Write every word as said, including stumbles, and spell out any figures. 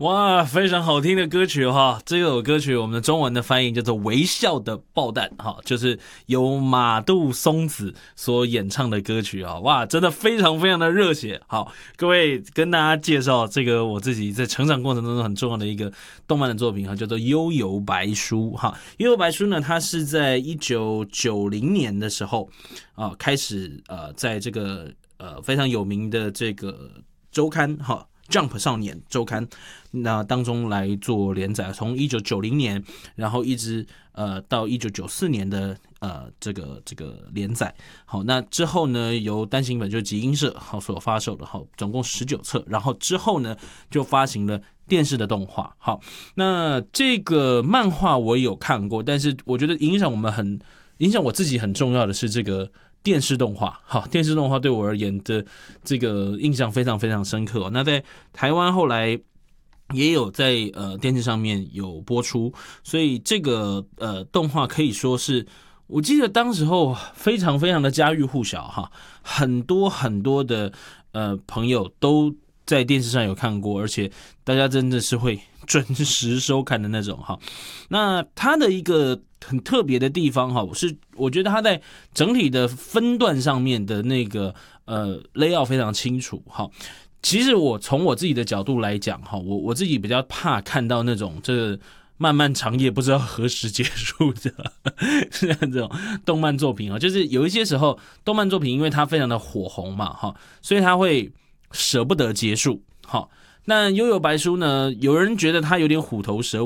哇，非常好听的歌曲哈！这首歌曲我们的中文的翻译叫做《微笑的爆弹》哈，就是由马杜松子所演唱的歌曲啊！哇，真的非常非常的热血。好，各位跟大家介绍这个我自己在成长过程当中很重要的一个动漫的作品哈，叫做《幽游白书》哈。《幽游白书》呢，它是在一九九零年的时候啊开始呃，在这个呃非常有名的这个周刊哈。Jump 少年周刊那当中来做连载，从一九九零年，然后一直呃到一九九四年的呃这个这个连载。好，那之后呢，由单行本就是集英社好所发售的，好，总共十九册，然后之后呢就发行了电视的动画。好，那这个漫画我有看过，但是我觉得影响我们很影响我自己很重要的是这个。电视动画，好，电视动画对我而言的这个印象非常非常深刻、哦。那在台湾后来也有在呃电视上面有播出，所以这个呃动画可以说是，我记得当时候非常非常的家喻户晓哈，很多很多的呃朋友都在电视上有看过，而且大家真的是会准时收看的那种哈。那它的一个很特别的地方哈，我是我觉得它在整体的分段上面的那个呃 layout 非常清楚哈。其实我从我自己的角度来讲哈，我我自己比较怕看到那种这个漫漫长夜不知道何时结束的这种动漫作品啊，就是有一些时候动漫作品因为它非常的火红嘛哈，所以它会舍不得结束。好，那幽游白书呢，有人觉得它有点虎头蛇尾。